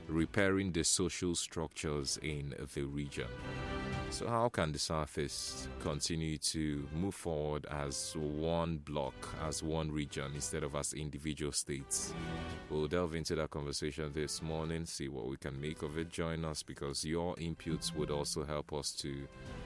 repairing the social structures in the region. So how can the Southeast continue to move forward as one block, as one region, instead of as individual states? We'll delve into that conversation this morning, see what we can make of it. Join us, because your inputs would also help us to,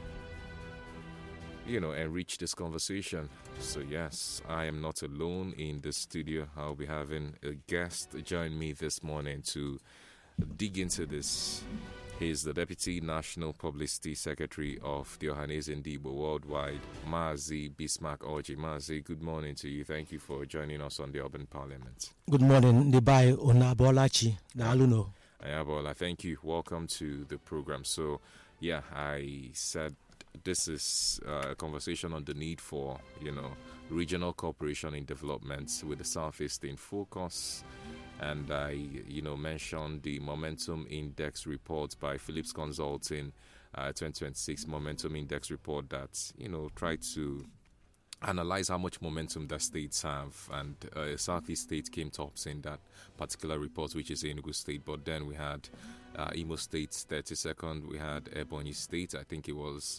enrich this conversation. So yes, I am not alone in the studio. I'll be having a guest join me this morning to dig into this. He's the Deputy National Publicity Secretary of the Ohanaeze Ndigbo Worldwide, Mazi Bismarck Orji. Mazi, good morning to you. Thank you for joining us on the Urban Parliament. Good morning, Nibai Onabolachi, Naluno. Ayabola, thank you. Welcome to the program. So, I said this is a conversation on the need for, regional cooperation in development with the Southeast in focus. And I, mentioned the Momentum Index report by Phillips Consulting, 2026 Momentum Index report that, tried to analyze how much momentum the states have. And Southeast State came tops in that particular report, which is Enugu State. But then we had Imo State 32nd. We had Ebonyi State. I think it was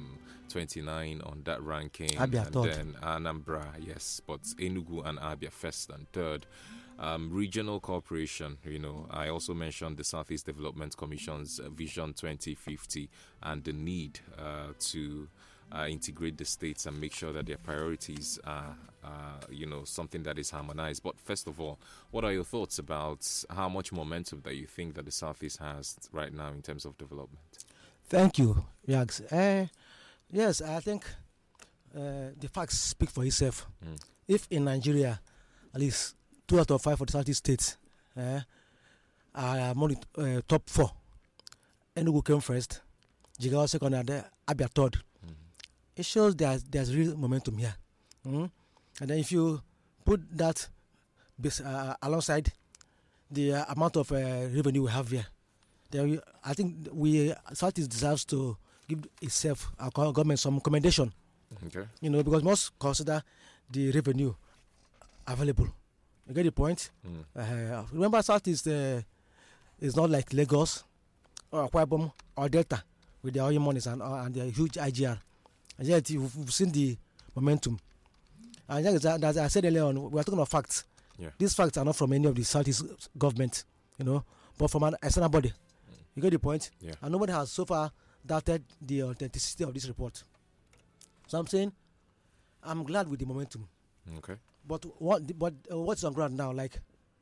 29 on that ranking. Abia and third. Then Anambra, yes. But Enugu and Abia first and third. Regional cooperation, I also mentioned the Southeast Development Commission's Vision 2050 and the need to integrate the states and make sure that their priorities are, something that is harmonized. But first of all, what are your thoughts about how much momentum that you think that the Southeast has right now in terms of development? Thank you, Yags. Yes, I think the facts speak for itself. If in Nigeria, at least 2 out of 5 of the Southeast states are among the top 4, Enugu came first, Jigawa second, and Abia third. It shows there's real momentum here. And then if you put that alongside the amount of revenue we have here, then I think Southeast deserves to give itself, our government, some commendation. Okay. Because we must consider the revenue available. You get the point? Remember, Southeast is not like Lagos or Akwa Ibom or Delta with their oil monies and their huge IGR. And yet, you've seen the momentum. And as I said earlier on, we are talking about facts. Yeah. These facts are not from any of the Southeast government, but from an external body. You get the point? Yeah. And nobody has so far doubted the authenticity of this report. So I'm saying, I'm glad with the momentum. Okay. But what's on ground now? Like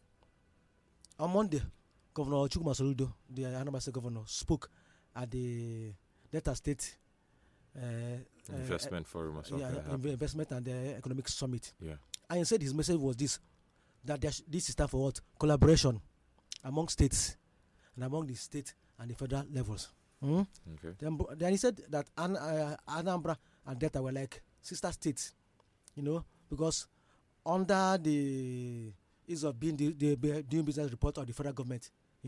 on Monday, Governor Chukwuma Soludo, the Anambra State governor, spoke at the Delta State Investment Forum or something. Investment and Economic Summit. Yeah. And he said his message was this: that this is time for what? Collaboration among states and among the state and the federal levels. Okay. Then he said that Anambra and Delta were like sister states, because under the ease of being the doing business report of the federal government,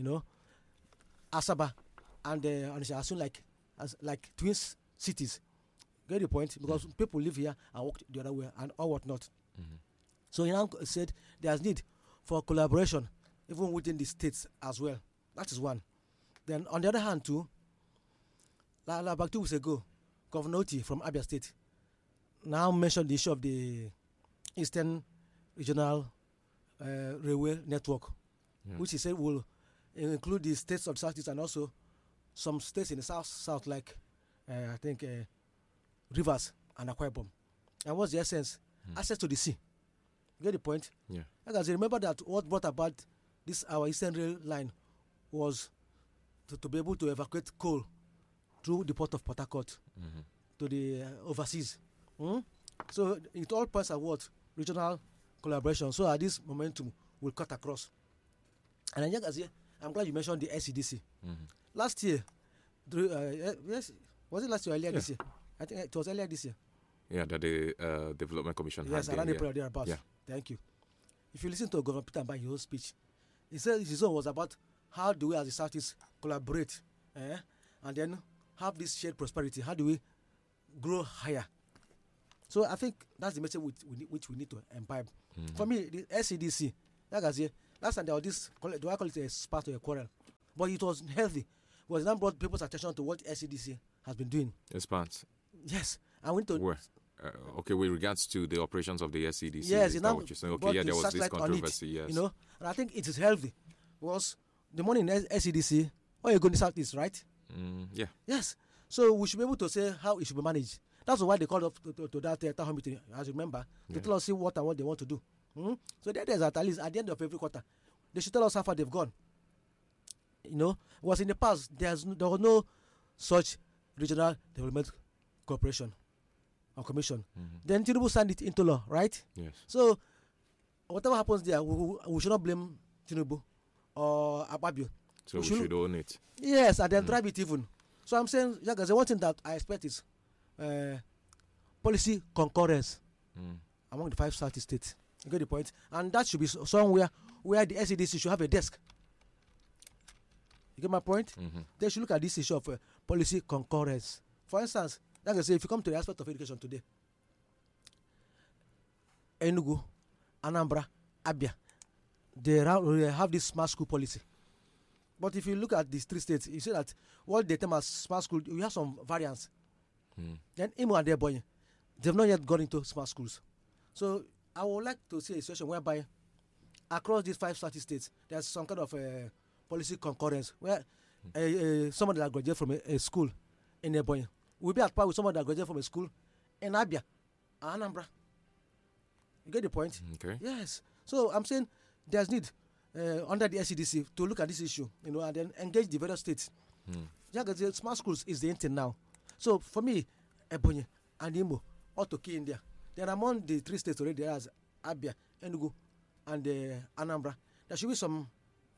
Asaba and are soon like twin cities. Get the point? Because people live here and work the other way and or whatnot. So he now said there's need for collaboration even within the states as well. That is one. Then on the other hand too, about 2 weeks ago, Governor Oti from Abia State now mentioned the issue of the Eastern Regional Railway Network, which he said will include the states of the Southeast and also some states in the south like I think Rivers and Akwa Ibom. And what's the essence? Access to the sea. You get the point? Yeah. Because remember that what brought about this our Eastern Rail line was to be able to evacuate coal through the port of Port Harcourt to the overseas. So it all points at what? Regional collaboration. So this momentum will cut across. And I'm glad you mentioned the SCDC. Last year, yes, was it last year or earlier this year? I think it was earlier this year. Yeah, that the Development Commission yes, had. Around April or thereabouts. Yeah. Thank you. If you listen to Governor Peter Mbai's whole speech, he said his own was about how do we as the Southeast collaborate and then have this shared prosperity. How do we grow higher? So I think that's the message which we need to imbibe. For me, the SCDC, like I say, last time there was this, do I call it a spat or a quarrel? but it was healthy. Because that brought people's attention to what SCDC has been doing. Expand. Yes, I went to Where? Okay, with regards to the operations of the SCDC, yes, is that what you're saying? Okay, yeah, there was this controversy, yes. You know, and I think it is healthy because the money in SCDC, oh, you're going to Southeast, right? Yeah. Yes. So we should be able to say how it should be managed. That's why they called up to that town meeting, as you remember, to tell us see what and what they want to do. So there's at least at the end of every quarter, they should tell us how far they've gone. You know, was in the past there was no such regional development corporation or commission. Then Tinubu signed it into law, right? Yes. So whatever happens there, we should not blame Tinubu or Akpabio. So we should own it. Yes, and then drive it even. So I'm saying, the one thing that I expect is policy concurrence among the 5 Southeast states. You get the point? And that should be somewhere where the SCDC should have a desk. You get my point? They should look at this issue of policy concurrence. For instance, like I say, if you come to the aspect of education today, Enugu, Anambra, Abia, they have this smart school policy. But if you look at these 3 states, you see that what they term as smart school, we have some variants. Then Imo and Ebonyi, they've not yet gone into smart schools. So I would like to see a situation whereby across these 5 Southeast states, there's some kind of policy concurrence where somebody that graduated from a school in Ebonyi will be at par with somebody that graduated from a school in Abia, Anambra. You get the point? Okay. Yes. So I'm saying there's need under the SCDC to look at this issue, you know, and then engage the various states. Yeah, because smart schools is the intent now. So for me, Ebonyi and Imo ought to key in there. Then among the 3 states already, as Abia, Enugu, and Anambra, there should be some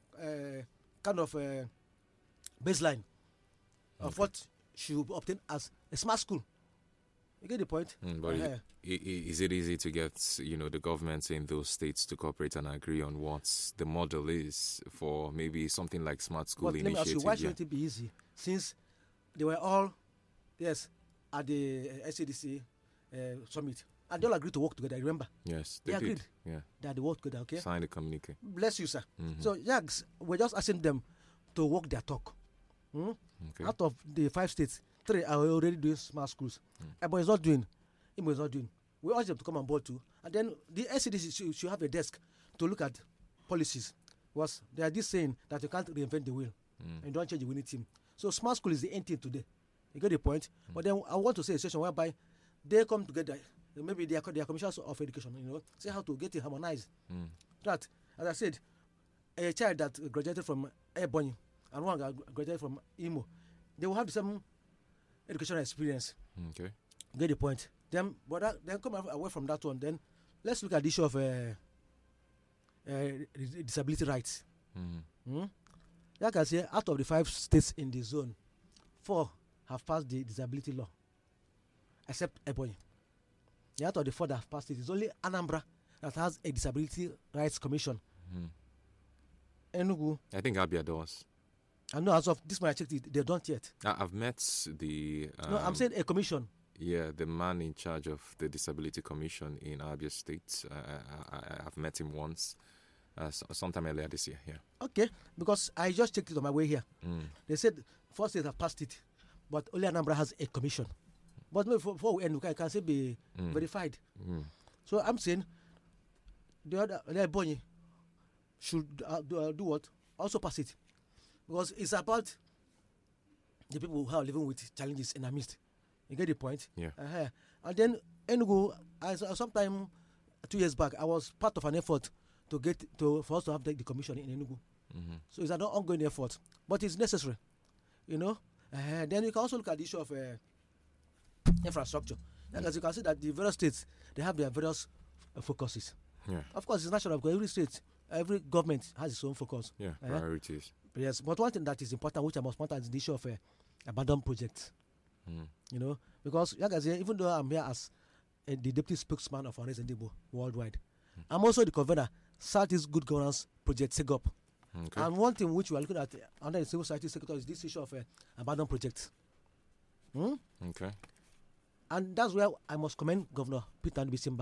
kind of baseline of what should obtain as a smart school. You get the point? But is it easy to get, the governments in those states to cooperate and agree on what the model is for maybe something like smart school initiative? Let me ask you, why shouldn't it be easy? Since they were all, yes, at the SCDC summit, and they all agreed to work together, remember? Yes, they agreed. Yeah. That they work together, okay? Sign the communique. Bless you, sir. So, Yags, we're just asking them to walk their talk. Okay. Out of the 5 states, 3 are already doing smart schools. But it's not doing. Imo is not doing. We urge them to come on board too. And then the SCDC should have a desk to look at policies. Because they are just saying that you can't reinvent the wheel and don't change the winning team. So smart school is the end thing today. You get the point? But then I want to say a situation whereby they come together. Maybe they are commissioners of education, say how to get it harmonized. That, as I said, a child that graduated from Ebonyi and one that graduated from Imo, they will have the same educational experience. Okay. Get the point? Then come away from that one. Then let's look at the issue of disability rights. Like I say, out of the 5 states in the zone, 4 have passed the disability law, except Ebonyi. Out of the 4 that have passed it, it's only Anambra that has a disability rights commission. Enugu, I think Abia does. I know as of this one I checked it, they don't yet. I've met the. No, I'm saying a commission. Yeah, the man in charge of the Disability Commission in Abia State. I've met him once, sometime earlier this year. Yeah. Okay, because I just checked it on my way here. They said 4 states have passed it, but only Anambra has a commission. But before we end, can say be verified. So I'm saying the other Ebonyi should do what? Also pass it, because it's about the people who are living with challenges in our midst. You get the point? Yeah. And then Enugu, sometime 2 years back, I was part of an effort for us to have the commission in Enugu. So it's an ongoing effort, but it's necessary. Then you can also look at the issue of infrastructure. As you can see that the various states, they have their various focuses. Yeah. Of course, it's natural because every state, every government has its own focus. Yeah, priorities. Yes, but one thing that is important, which I must point out, is the issue of abandoned projects. Because like I say, even though I'm here as the deputy spokesman of Honorable Ndigbo worldwide, I'm also the convener Southeast Good Governance Project SEGOP. Okay. And one thing which we are looking at under the civil society sector is this issue of abandoned projects. Okay. And that's where I must commend Governor Peter Bisimba.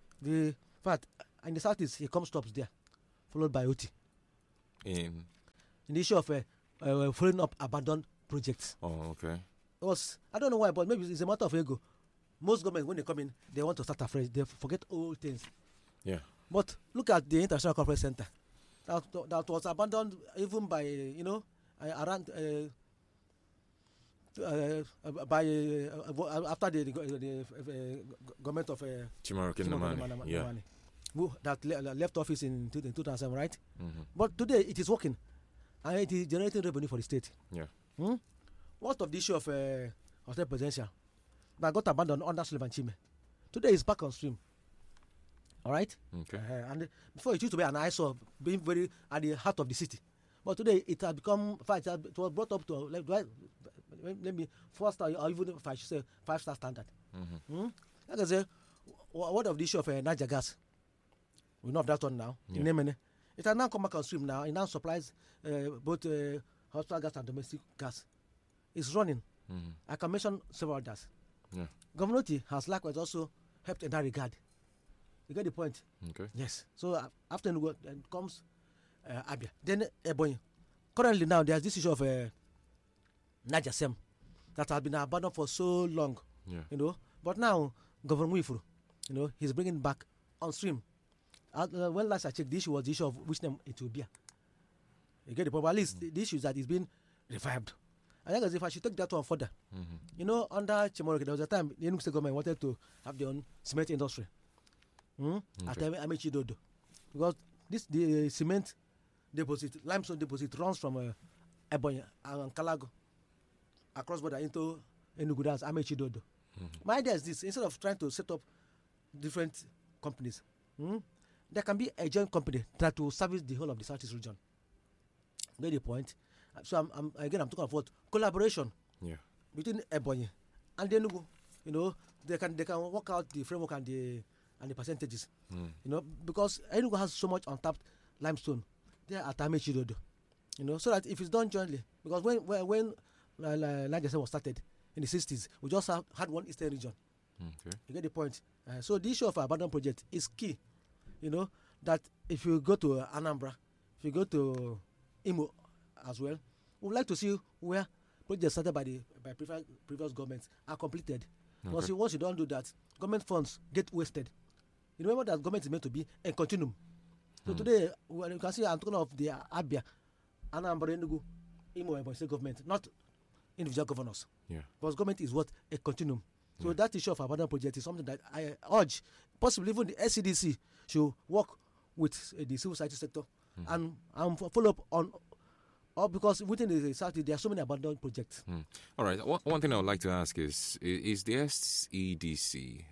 In the Southeast, he comes stops there, followed by Oti. in the issue of following up abandoned projects. Oh, okay. It was, I don't know why, but maybe it's a matter of ego. Most governments, when they come in, they want to start afresh. They forget old things. Yeah. But look at the International Conference Center. That was abandoned even by, around after the government of Chimamanda Ngozi. Yeah. who that left office in 2007, right? Mm-hmm. But today it is working, and it is generating revenue for the state. Yeah. What of the issue of Hotel Presidential that got abandoned under Sullivan Chime? Today is back on stream. All right. Okay. And before it used to be an eyesore, being very at the heart of the city, but today it has become. It was brought up to let me 4-star or even if I should say 5-star standard. Mm-hmm. Like I say, what of the issue of Niger gas? We know of that one now. Yeah. In Yemeni. It has now come back on stream now. It now supplies both hospital gas and domestic gas. It's running. Mm-hmm. I can mention several others. Yeah. Government has likewise also helped in that regard. You get the point? Okay. Yes. So after comes Abia. Then Ebonyi. Currently now there's this issue of Niger Sem that has been abandoned for so long. Yeah. But now Governor Mwifuru, he's bringing back on stream. When last I checked, the issue was the issue of which name it will be. You get the point? At least the issue is that it's been revived. I think as if I should take that one further. Mm-hmm. Under Chimoroke, there was a time the Enugu State government wanted to have their own cement industry. At Amechi Dodo. Because the cement deposit, limestone deposit runs from Ebonyi and Kalago across border into Enugu, that's Amechi Dodo. Mm-hmm. My idea is this: instead of trying to set up different companies, there can be a joint company that will service the whole of the Southeast region. Get the point? So I'm talking about collaboration between Ebonyi and Enugu. They can work out the framework and the percentages. Because Enugu has so much untapped limestone there at Amechi Dodo. So that if it's done jointly, because when Niger was started in the 60s, we just had one eastern region. Okay. You get the point? So the issue of abandoned project is key. That if you go to Anambra, if you go to Imo as well, we would like to see where projects started by previous governments are completed. Okay. Because once you don't do that, government funds get wasted. You remember that government is meant to be a continuum. So today, when you can see, I'm talking of the Abia, Anambra, Enugu, Imo, and state government, not individual governors. Yeah. Because government is what? A continuum. So that issue of abandoned project is something that I urge, possibly even the SCDC should work with the civil society sector and follow up on. Because within the South, there are so many abandoned projects. All right. One thing I would like to ask is the SEDC,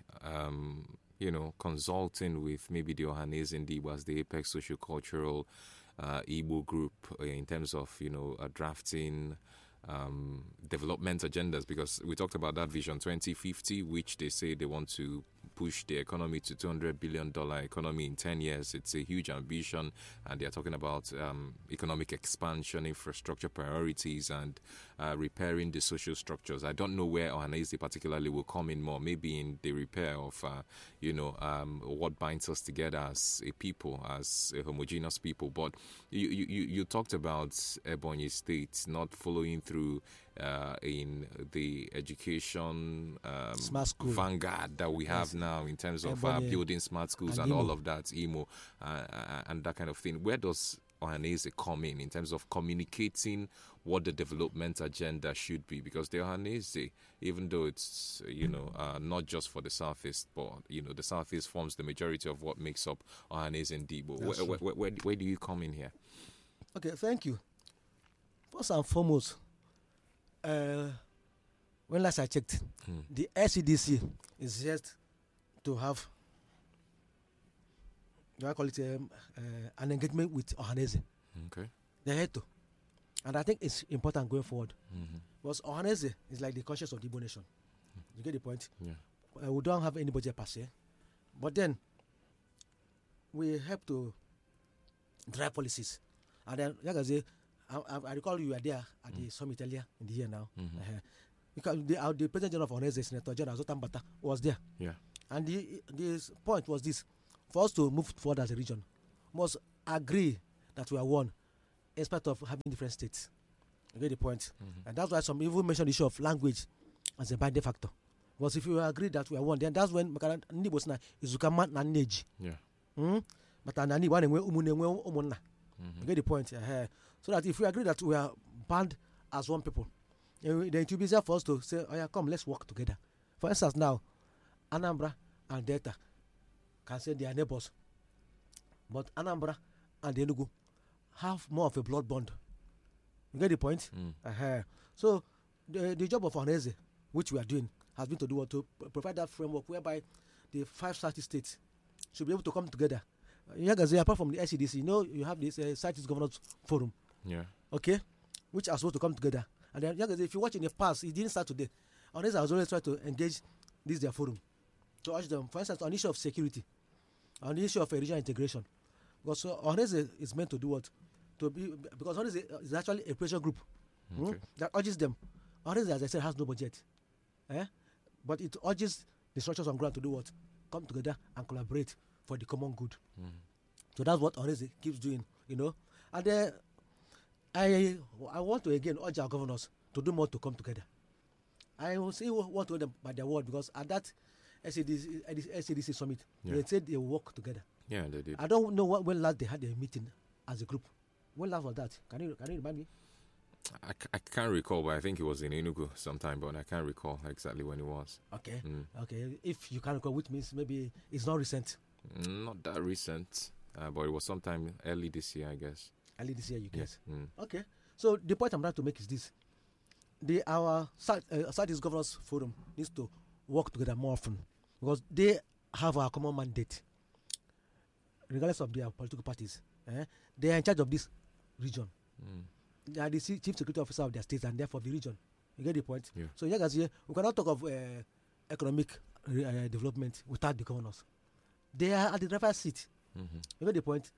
consulting with maybe the Ohanese Ndigbo as the apex sociocultural Igbo group in terms of, drafting development agendas? Because we talked about that Vision 2050, which they say they want to push the economy to $200 billion economy in 10 years. It's a huge ambition, and they're talking about economic expansion, infrastructure priorities, and repairing the social structures. I don't know where Ohanese particularly will come in more, maybe in the repair of, what binds us together as a people, as a homogeneous people. But you talked about Ebonyi State not following through in the education vanguard that we have now in terms of building smart schools and all of that, Imo, and that kind of thing. Where does Ohanese come in terms of communicating what the development agenda should be? Because the Ohanese, even though it's, not just for the Southeast, but, the Southeast forms the majority of what makes up Ohanese and Ndigbo. Where do you come in here? Okay, thank you. First and foremost, when last I checked, the SCDC is just to have, I call it an engagement with Ohanese. Okay. They had to. And I think it's important going forward. Because Ohanese is like the conscience of the Igbo nation. You get the point? Yeah. We don't have any budget per se. But then, we have to drive policies. And then, like I say, I recall you were there at the summit earlier in the year now. Because the President General of Ohanese, Senator General Zotambata, was there. Yeah. And the point was this: for us to move forward as a region, must agree that we are one in spite of having different states. You get the point? And that's why some even mention the issue of language as a binding factor. Because if you agree that we are one, then that's when Nibosna is Ukama Nanej. Yeah. But Anani one umuna. You get the point? So that if we agree that we are bound as one people, then it will be easier for us to say, oh yeah, come, let's work together. For instance, now, Anambra and Delta can say they are neighbors. But Anambra and Enugu have more of a blood bond. You get the point? So the job of Ohanaeze, which we are doing, has been to do what? To provide that framework whereby the 5 Southeast states should be able to come together. Apart from the SCDC, you have this Southeast Governors Forum. Yeah. Okay? Which are supposed to come together. And then, if you watch in the past, it didn't start today. Ohanaeze has always tried to engage their forum to urge them, for instance, on the issue of security, on the issue of regional integration. Because Ohanaeze is meant to do what? Because Ohanaeze is actually a pressure group that urges them. Ohanaeze, as I said, has no budget. But it urges the structures on ground to do what? Come together and collaborate for the common good. So that's what Ohanaeze keeps doing, And I want to again urge our governors to do more to come together. I will say want to hold them by their word, because at that SADC summit, they said they will work together. Yeah, they did. I don't know when last they had a meeting as a group. When last was that? Can you remind me? I can't recall, but I think it was in Enugu sometime, but I can't recall exactly when it was. Okay. Okay. If you can recall, which means maybe it's not recent. Not that recent, but it was sometime early this year, I guess. Early this year, you guess. Okay. So the point I'm trying to make is this: our Southeast Governors Forum needs to work together more often, because they have a common mandate, regardless of their political parties. They are in charge of this region. They are the chief security officer of their state and therefore the region. You get the point? Yeah. So we cannot talk of economic development without the governors. They are at the driver's seat. You get the point?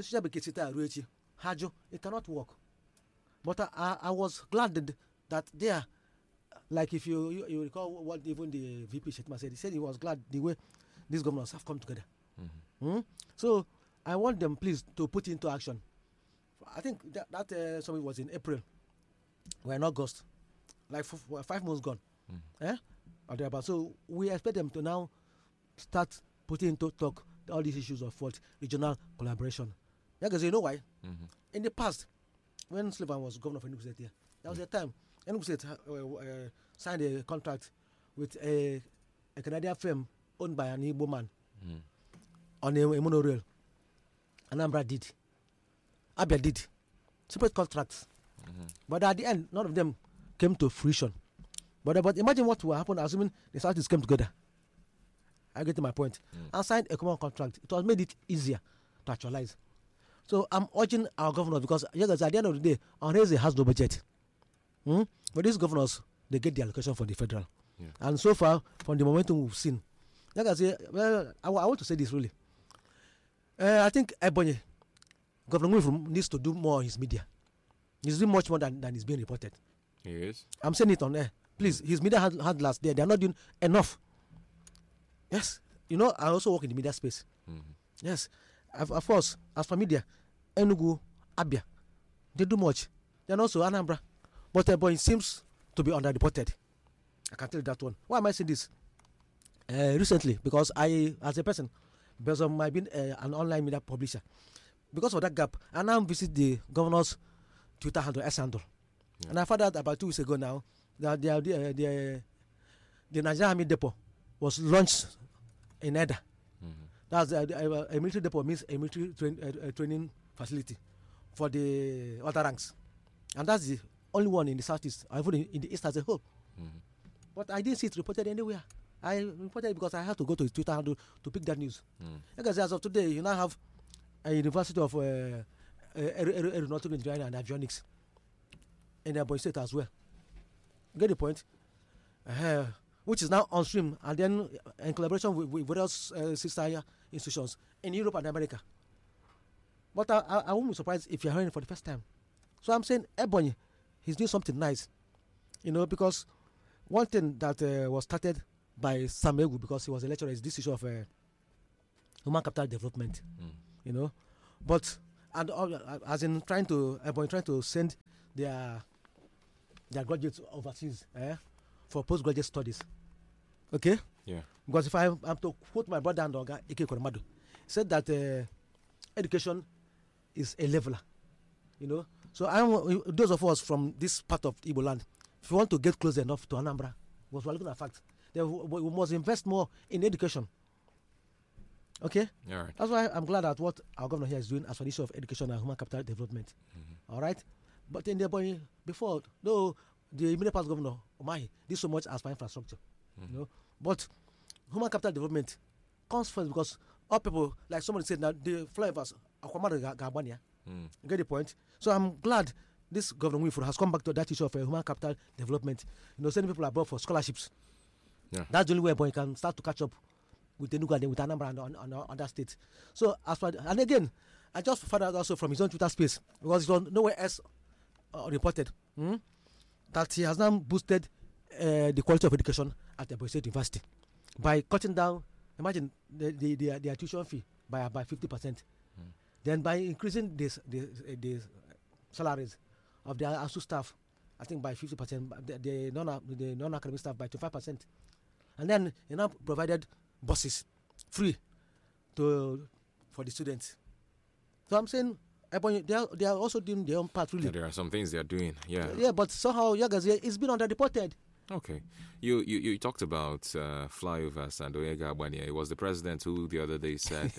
It cannot work. But I was glad that they are, like if you recall what even the VP Shettima said, he said he was glad the way these governors have come together. So I want them, please, to put into action. I think that summit was in April. We're in August. Like 5 months gone. So we expect them to now start putting into talk all these issues of what regional collaboration. Because you know why? In the past, when Sullivan was governor of Enugu State here, there was a time Enugu State signed a contract with a Canadian firm owned by an Igbo man on a monorail. Anambra did. Abia did. Separate contracts. But at the end, none of them came to fruition. But imagine what will happen assuming the Southeast came together. I get to my point. And signed a common contract. It was made it easier to actualize. So I'm urging our governors, because at the end of the day, Ohanaeze has no budget. But these governors, they get the allocation from the federal. And so far, from the momentum we've seen, I want to say this really. I think Ebonyi, Governor Nwifuru, needs to do more on his media. He's doing much more than is being reported. He is. I'm saying it on air. Please, his media handlers there, they are not doing enough. Yes. I also work in the media space. Yes. Of course, as for media, Enugu, Abia, they do much. Then also Anambra. But it seems to be underreported. I can tell you that one. Why am I saying this? Recently, because I, as a person, because of my being an online media publisher, because of that gap, I now visit the governor's Twitter handle, S handle. And I found out about 2 weeks ago now that the Nigerian Army Depot was launched in Eda. That's a military depot, means a military training facility for the other ranks. And that's the only one in the Southeast, or even in the East as a whole. But I didn't see it reported anywhere. I reported it because I had to go to his Twitter handle to pick that news. Because as of today, you now have a University of Aeronautical Engineering and Avionics in Ebonyi State as well. Get the point? Which is now on stream, and then in collaboration with various sister institutions in Europe and America. But I won't be surprised if you're hearing it for the first time. So I'm saying Ebonyi, he's doing something nice. Because one thing that was started by Sam Egu, because he was a lecturer, is this issue of human capital development. But and as in trying to send their graduates overseas for postgraduate studies. Okay? Yeah. Because if I'm to quote my brother and Oga Ike Koremadu, he said that education is a leveler. You know? So those of us from this part of Igbo land, if you want to get close enough to Anambra, because we're looking at facts, then we must invest more in education. Okay? All right. That's why I'm glad at what our governor here is doing as for the issue of education and human capital development. All right? But in the before, though the immediate past governor, Umahi, did so much as for infrastructure. You know? But human capital development comes first because all people, like somebody said, now the flyovers, you get the point? So I'm glad this Governor Winfrey has come back to that issue of human capital development. You know, sending people abroad for scholarships. Yeah. That's the only way you can start to catch up with Enugu and with Anambra and other states. So as far, and again, I just found out also from his own Twitter space, because it was nowhere else reported, that he has now boosted the quality of education at the State University by cutting down, imagine, their tuition fee by 50%. Then by increasing the salaries of their ASU staff, I think by 50%, the non-academic staff by 25%. And then he now provided buses free for the students. So I'm saying they are also doing their own part, really. Yeah, there are some things they are doing. Yeah. Yeah, but somehow it's been underreported. Okay. You talked about flyovers and Oyega Agbania. It was the president who the other day said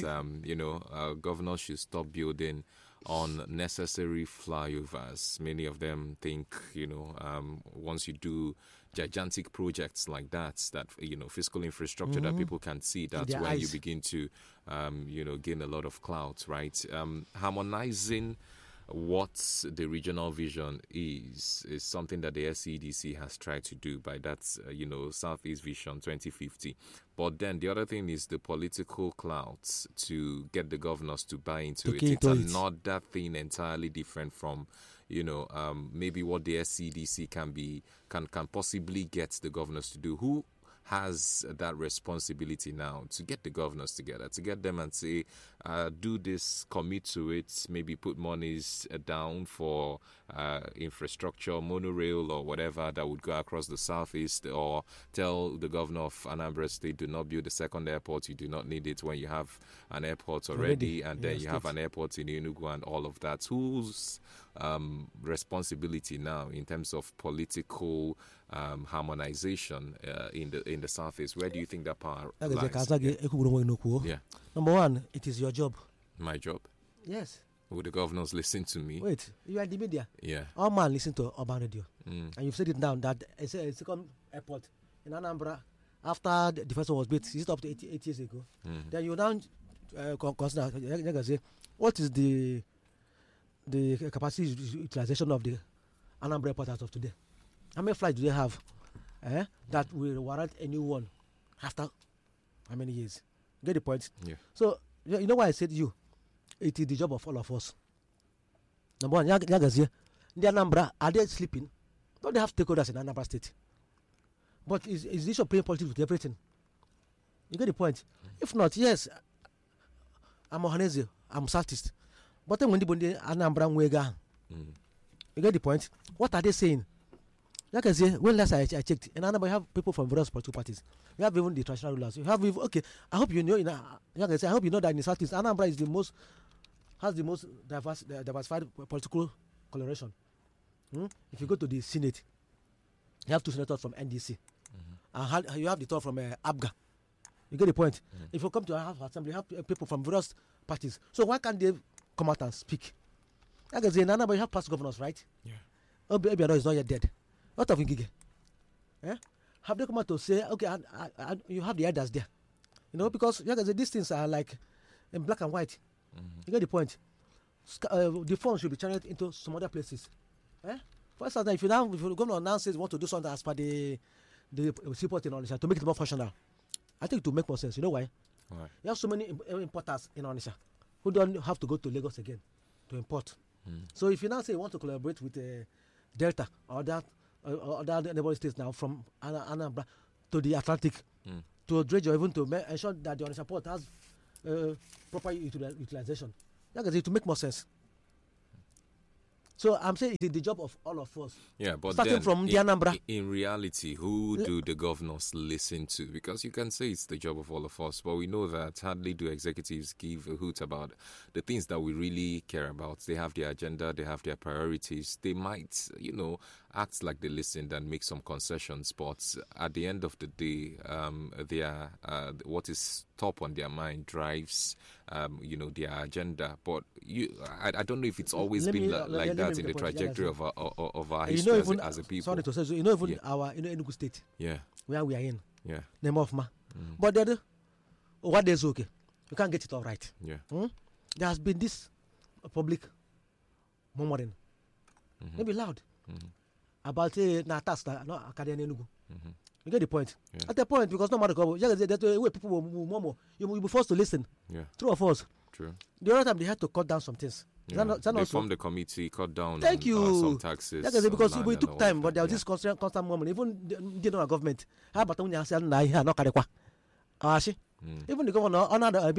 that governors should stop building unnecessary flyovers. Many of them think, once you do gigantic projects like that, fiscal infrastructure that people can see, that's when you begin to, gain a lot of clout, right? Harmonizing what the regional vision is something that the SCDC has tried to do by that, Southeast Vision 2050. But then the other thing is the political clout to get the governors to buy into it. It's another thing entirely different from, maybe what the SCDC can possibly get the governors to do. Who has that responsibility now to get the governors together, to get them and say, do this, commit to it, maybe put monies down for infrastructure, monorail or whatever that would go across the southeast, or tell the governor of Anambra State, do not build a second airport, you do not need it when you have an airport already and then you have an airport in Enugu and all of that. Whose responsibility now in terms of political harmonization in the southeast? Where do you think that power lies? Yeah. Number one, it is your job. My job? Yes. Would the governors listen to me? Wait, you are in the media. Yeah. All man listen to Urban Radio. And you've said it down that a second airport in Anambra, after the first one was built, is it up to 8 years ago? Then you now consider, say, what is the capacity utilization of the Anambra airport as of today? How many flights do they have that will warrant anyone after how many years? Get the point? Yeah. So, you know why I said it is the job of all of us. Number one, the Anambra, are they sleeping? Don't they have stakeholders in Anambra State? But is the issue of playing politics with everything? You get the point? If not, yes, I'm Ohanese, I'm Southeast. But then when the Anambra Nwega, you get the point? What are they saying? Like I say, when last I checked, in Anambra, you have people from various political parties. You have even the traditional rulers. You have I hope you know. Like I say, I hope you know that in the Southeast, Anambra has the most diversified political coloration. If you go to the Senate, you have 2 senators from NDC, and you have the 2 from ABGA. You get the point? If you come to our House of Assembly, you have people from various parties. So why can't they come out and speak? Like I say, in Anambra, you have past governors, right? Yeah. Obiano is not yet dead. What of Ngige? Have they come out to say, okay, you have the elders there? Because like I say, these things are like in black and white. You get the point? The funds should be channeled into some other places. For instance, if the governor now says want to do something as per the seaport in Onitsha to make it more functional, I think it will make more sense. You know why? Why? You have so many importers in Onitsha who don't have to go to Lagos again to import. So if you now say you want to collaborate with Delta or other neighboring states now from Anambra to the Atlantic to dredge or even to ensure that the Onitsha port has proper utilization, Like I say, to make more sense. So I'm saying it is the job of all of us. Yeah, but starting then from the Anambra. In reality, who do the governors listen to? Because you can say it's the job of all of us, but we know that hardly do executives give a hoot about the things that we really care about. They have their agenda, they have their priorities. They might, act like they listened and make some concessions, but at the end of the day, what is top on their mind drives, their agenda. But I don't know if it's always been like that in the trajectory of our history as a people. Sorry to say, so even our Enugu state, where we are in, name of ma, but what is okay, you can't get it all right. There has been this public murmuring, maybe loud, about Natas, not Academy Enugu. You get the point. At the point, because no matter the way people will murmur, you will be forced to listen. True or false? True. The other time they had to cut down some things. They formed the committee, cut down some taxes. Because we took time, but there was this constant moment. Even the government, how about when you say not Kadekwa? Even the governor,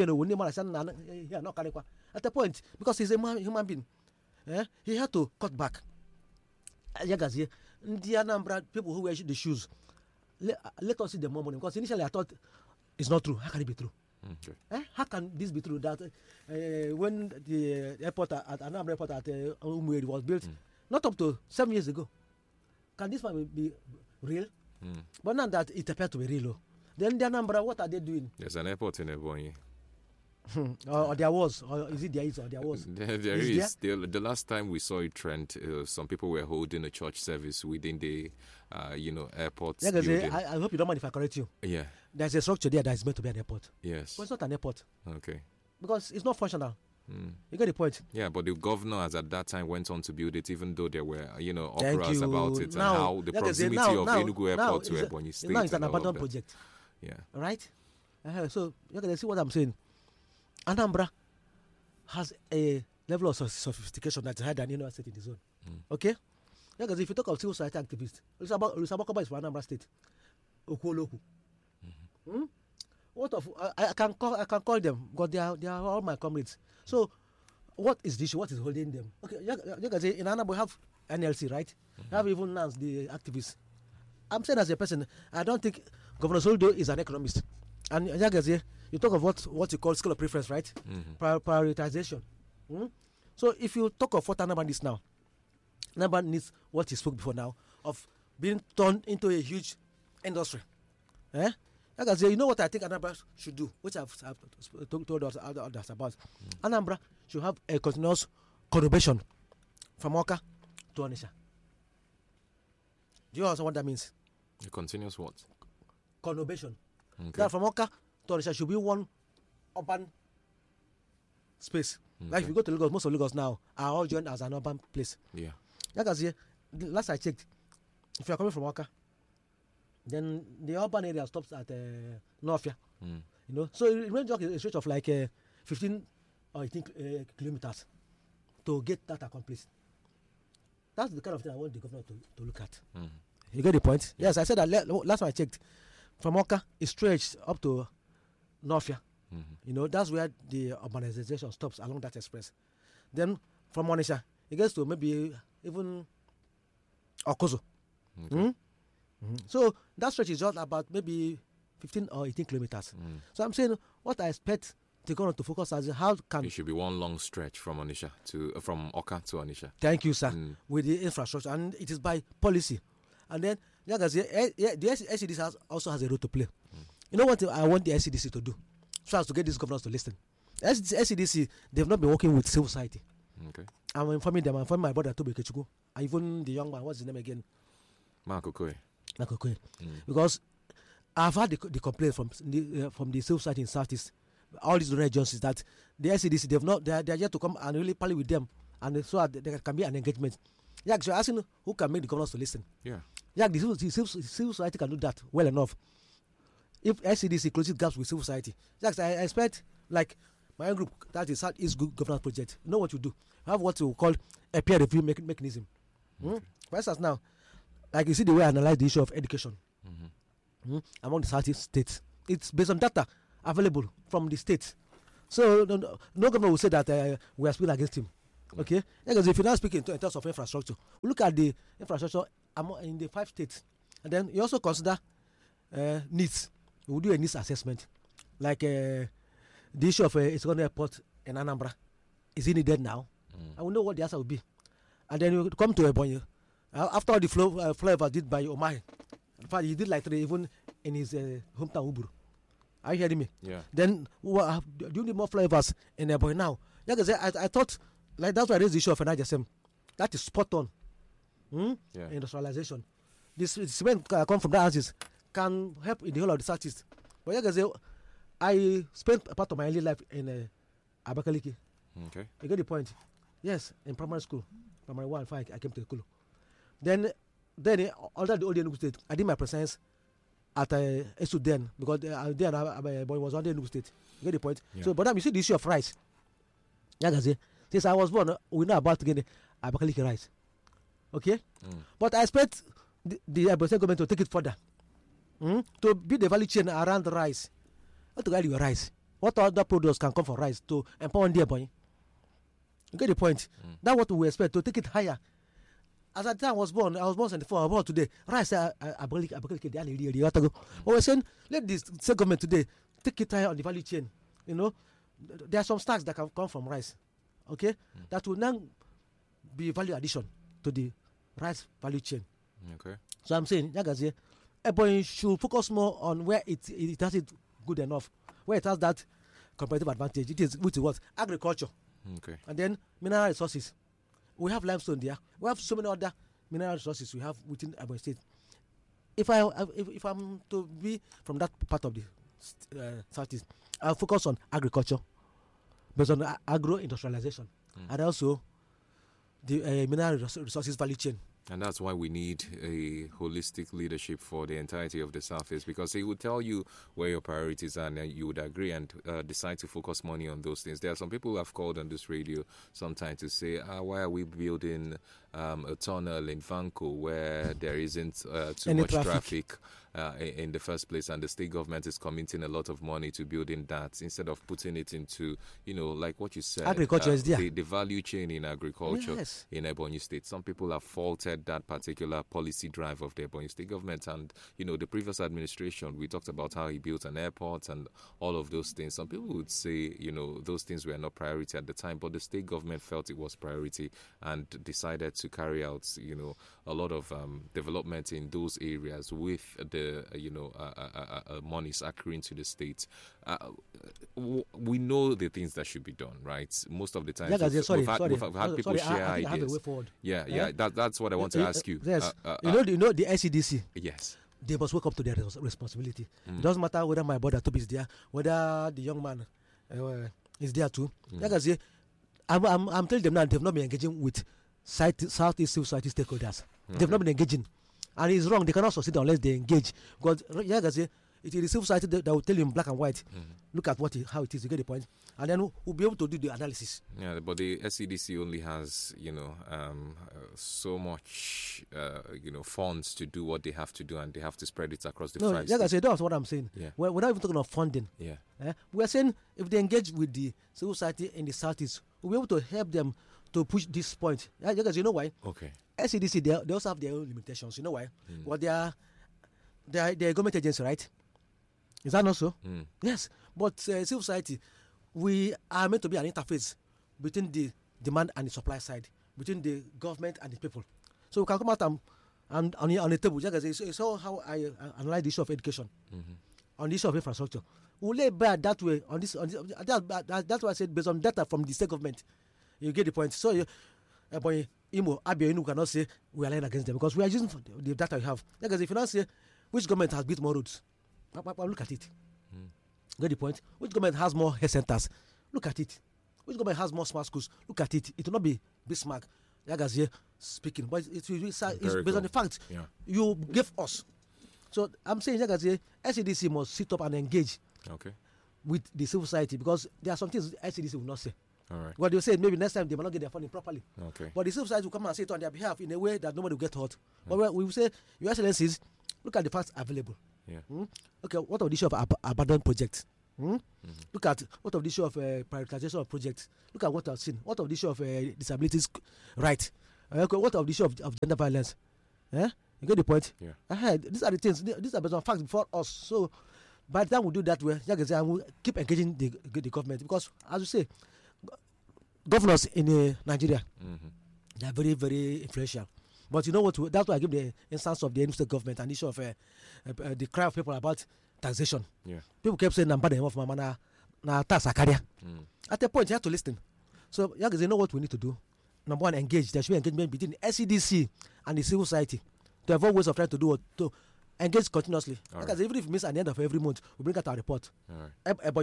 at the point, because he's a human being, he had to cut back. The Anambra people who wear the shoes, let us see the more money, because initially I thought it's not true. How can it be true? How can this be true? That when the airport at Anambra airport at Umueri was built, not up to 7 years ago, can this one be real? But now that it appears to be real, then the Anambra, what are they doing? There's an airport in Ebonyi. Or there was, or is it there is, or there was? There is. The last time we saw a trend, some people were holding a church service within the, airport building. I hope you don't mind if I correct you. Yeah. There's a structure there that is meant to be an airport. Yes. But it's not an airport. Okay. Because it's not functional. You get the point? Yeah, but the governor, as at that time, went on to build it, even though there were, uproars about it now, and how the proximity of Enugu Airport to Ebonyi State. Now it's an abandoned project. Yeah. Right? So you can see what I'm saying. Anambra has a level of sophistication that's higher than any state in the zone. Okay? Because if you talk of civil society activists, Olusabokoba is for Anambra State. Okwoloku. What of I can call them because they are all my comrades. So what is the issue? What is holding them? Okay, you can say in Anambra we have NLC, right? We have even NANS, the activists. I'm saying as a person, I don't think Governor Soldo is an economist. And you talk of what you call scale of preference, right? Prioritization. So if you talk of what Anambra needs now, Anambra needs what he spoke before now of being turned into a huge industry. You know what I think Anambra should do, which I've told others about. Anambra should have a continuous conurbation from Awka to Onitsha. Do you understand what that means? A continuous what? Conurbation. Okay. That from Awka to Onitsha should be one urban space. Okay. Like if you go to Lagos, most of Lagos now are all joined as an urban place. Yeah. Last I checked, if you are coming from Awka, then the urban area stops at Northia. So it remains a stretch of like 15 or 18 kilometers to get that accomplished. That's the kind of thing I want the governor to look at. You get the point? Yeah. Yes, I said that last time I checked, from Awka, it stretched up to Northia. That's where the urbanization stops along that express. Then from Onitsha, it gets to maybe even Okozo. Okay. So that stretch is just about maybe 15 or 18 kilometers. So I'm saying what I expect the government to focus on is how can it should be one long stretch from Onitsha from Awka to Onitsha. Thank you, sir. With the infrastructure, and it is by policy. And then the SCDC also has a role to play. You know what I want the SCDC to do, so as to get these governors to listen. SCDC, they've not been working with civil society. Okay. I'm informing them. I'm informing my brother Tobe Kechuku, and even the young man. What's his name again? Mark Okoye. Because I've had the complaint from the civil society in Southeast, all these donor agencies, that the SCDC they are yet to come and really parley with them, and so there can be an engagement. So you're asking who can make the governors to listen. The civil society can do that well enough. If SCDC closes gaps with civil society, I expect, like my own group, that is Southeast Governance Project. You know what you do? You have what you call a peer review mechanism. For instance, now, like you see the way I analyze the issue of education among the Southeast states, it's based on data available from the states. So no government will say that we are speaking against him. Okay, because if you're not speaking in terms of infrastructure, we look at the infrastructure in the 5 states, and then you also consider needs. We will do a needs assessment, like the issue of Isekono Airport in Anambra. Is it needed now? I will know what the answer will be, and then you come to Ebonyi. After all the flavors did by Omahi, in fact, he did like 3 even in his hometown Uburu. Are you hearing me? Yeah. Then do you need more flavors in Ebonyi now? Like I said, I thought like that's why I raised the issue of NIGSM. That is spot on. Yeah. Industrialization. This cement come from that houses can help in the whole of the Southeast. But like I say, I spent a part of my early life in Abakaliki. Okay. You get the point? Yes, in primary school, primary 1 and 5, I came to Kulu. Then under the old Enugu State, I did my presence at Esu then because then I was under Enugu State. You get the point? Yeah. So, but now you see the issue of rice. Like I say, since I was born, we know about getting Abakaliki rice. Okay? But I expect the government to take it further. To build the value chain around the rice. Not to value rice. What other products can come from rice to empower the boy? You get the point? That's what we expect, to take it higher. As at the time I was born 74, about today, rice, Abakaliki, but we're saying, let this state government today take it higher on the value chain. You know, there are some stocks that can come from rice. Okay? That will now be value addition to the rice value chain. Okay. So I'm saying, Yagazie, Ebonyi should focus more on where it has it good enough, where it has that competitive advantage. It is which is what? Agriculture. Okay. And then mineral resources. We have limestone there. We have so many other mineral resources we have within Ebonyi State. If I'm to be from that part of the Southeast, I'll focus on agriculture based on agro-industrialization and also the mineral resources value chain. And that's why we need a holistic leadership for the entirety of the Southeast, because it will tell you where your priorities are and you would agree and decide to focus money on those things. There are some people who have called on this radio sometimes to say, why are we building a tunnel in Vanco where there isn't too much traffic in the first place, and the state government is committing a lot of money to building that instead of putting it into, like what you said, agriculture is there. The value chain in agriculture in Ebonyi State. Some people have faulted that particular policy drive of the Ebonyi State government, and the previous administration, we talked about how he built an airport and all of those things. Some people would say those things were not priority at the time, but the state government felt it was priority and decided to carry out a lot of development in those areas with the monies accruing to the state. We know the things that should be done, right? Most of the time, we've had people share ideas. That's what I want to ask you. Yes, the SCDC. Yes, they must wake up to their responsibility. It doesn't matter whether my brother Toby is there, whether the young man is there too. Like I say, I'm telling them now they've not been engaging with Southeast civil society stakeholders. They've not been engaging, and it's wrong. They cannot succeed unless they engage. Because like I say, it is the civil society that will tell you in black and white. Look at how it is. You get the point, and then we'll be able to do the analysis. Yeah, but the SCDC only has so much funds to do what they have to do, and they have to spread it across the 5 states. Like I said, that's what I'm saying. Yeah. We're not even talking about funding. Yeah. We're saying if they engage with the civil society in the Southeast, we'll be able to help them to push this point. Because you know why? Okay. SCDC, they also have their own limitations. You know why? Well, they are a government agency, right? Is that not so? Yes. But civil society, we are meant to be an interface between the demand and the supply side, between the government and the people. So we can come out and on the table. It's all how I analyze the issue of education, on the issue of infrastructure. We'll lay bare that way on this. That's why I said based on data from the state government. You get the point. So, Imo, Abia, Inu cannot say we are lying against them because we are using the data we have. Because if you not say which government has built more roads, look at it. Get the point. Which government has more health centers? Look at it. Which government has more smart schools? Look at it. It will not be Bismarck, Yagazie speaking, but it's based on the fact you gave us. So I'm saying, Yagazie, SCDC must sit up and engage with the civil society because there are some things SCDC will not say. All right. What they say, maybe next time they might not get their funding properly. Okay. But the civil society will come and say it on their behalf in a way that nobody will get hurt. But we will say, Your Excellencies, look at the facts available. Yeah. Okay, what are the issue of abandoned projects? Look at what of the issue of prioritization of projects. Look at what I've seen. What of the issue of disabilities right? What of the issue of gender violence? You get the point? Yeah. These are the things. These are based on facts before us. So by the time we do that, I will keep engaging the government, because, as you say, governors in Nigeria, they are very, very influential. But you know what? That's why I give the instance of the Enugu State government and the issue of the cry of people about taxation. Yeah. People kept saying, "I'm bad enough, mama, na tax akaria." At a point, you have to listen. So, they know what we need to do. Number one, engage. There should be engagement between SEDC and the civil society to avoid ways of trying to engage continuously. Because even if we miss at the end of every month, we bring out our report. If the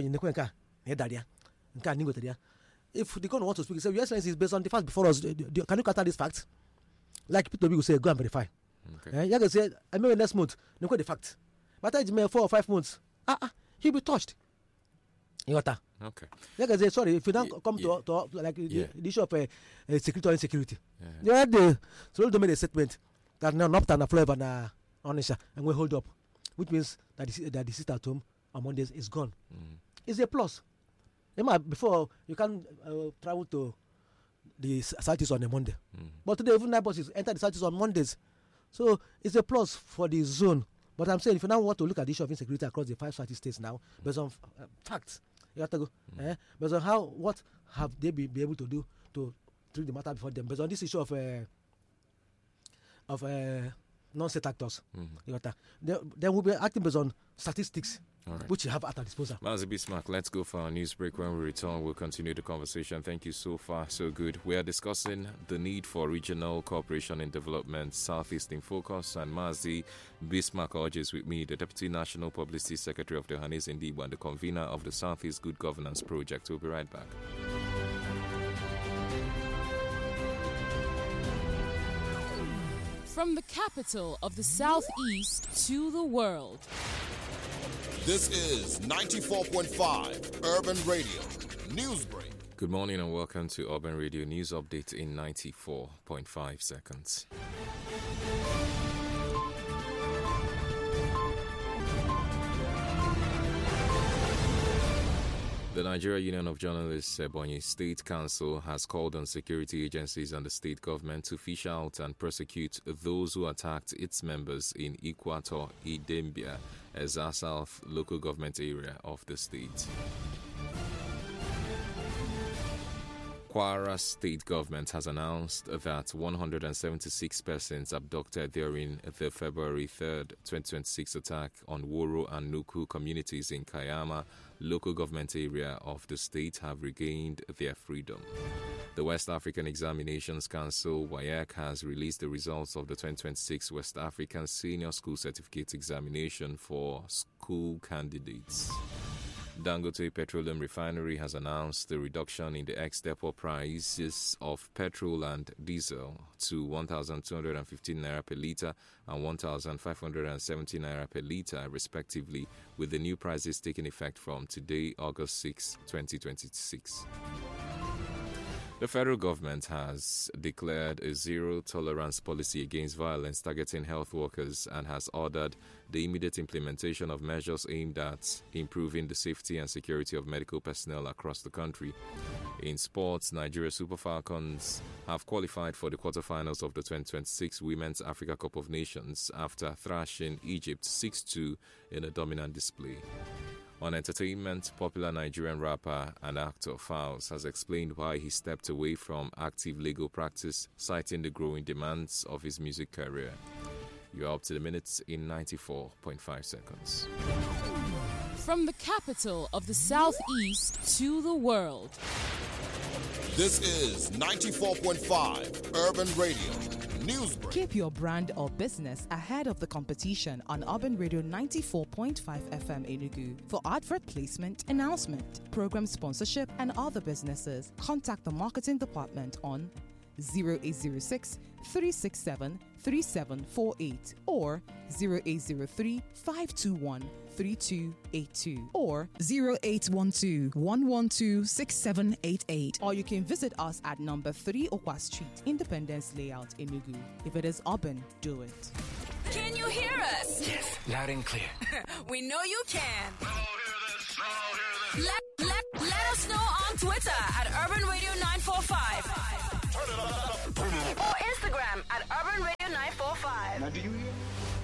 government wants to speak, say, Your Excellency, is based on the facts before us. Can you counter these facts? Like people will say, go and verify. You can say, I mean, next month, look at the facts. But I 4 or 5 months, he'll be touched. Okay. Like I say, sorry, if you don't come to like the issue of security or insecurity. You had the so they made a statement that now not and forever and honest and we hold up, which means that the sit at home on Mondays is gone. It's a plus. Before you can travel to the cities on a Monday, but today even night buses enter the cities on Mondays, so it's a plus for the zone. But I'm saying if you now want to look at the issue of insecurity across the 5 states now, based on facts, you have to go. Based on what have they been able to do to treat the matter before them, based on this issue of non-state actors. Then we'll be acting based on statistics, which you have at our disposal. Mazi Bismarck, let's go for our news break. When we return, we'll continue the conversation. Thank you so far, so good. We are discussing the need for regional cooperation in development, Southeast in focus, and Mazi Bismarck is with me, the Deputy National Publicity Secretary of the Hanis Indiba and the convener of the Southeast Good Governance Project. We'll be right back. From the capital of the Southeast to the world. This is 94.5 Urban Radio Newsbreak. Good morning and welcome to Urban Radio News Update in 94.5 seconds. The Nigeria Union of Journalists, Ebonyi State Council, has called on security agencies and the state government to fish out and prosecute those who attacked its members in Ikwato, Idembia, Ezza South local government area of the state. Kwara State Government has announced that 176 persons abducted during the February 3rd, 2026 attack on Woro and Nuku communities in Kayama local government area of the state have regained their freedom. The West African Examinations Council, WAEC, has released the results of the 2026 West African Senior School Certificate Examination for school candidates. Dangote Petroleum Refinery has announced the reduction in the ex-depot prices of petrol and diesel to 1,215 naira per litre and 1,570 naira per litre, respectively, with the new prices taking effect from today, August 6, 2026. The federal government has declared a zero-tolerance policy against violence targeting health workers and has ordered the immediate implementation of measures aimed at improving the safety and security of medical personnel across the country. In sports, Nigeria Super Falcons have qualified for the quarterfinals of the 2026 Women's Africa Cup of Nations after thrashing Egypt 6-2 in a dominant display. On entertainment, popular Nigerian rapper and actor Falz has explained why he stepped away from active legal practice, citing the growing demands of his music career. You're up to the minutes in 94.5 seconds. From the capital of the Southeast to the world. This is 94.5 Urban Radio Newsbreak. Keep your brand or business ahead of the competition on Urban Radio 94.5 FM Enugu. For advert placement, announcement, program sponsorship, and other businesses, contact the marketing department on 0806 367 3748 or 0803 521 3282 or 0812 112 6788. Or you can visit us at number 3 Okwa Street, Independence Layout, Enugu. If it is urban, do it. Can you hear us? Yes, loud and clear. We know you can. Oh, hear this. Let us know on Twitter at Urban Radio 945 or Instagram at Urban Radio 945. Now, do you hear?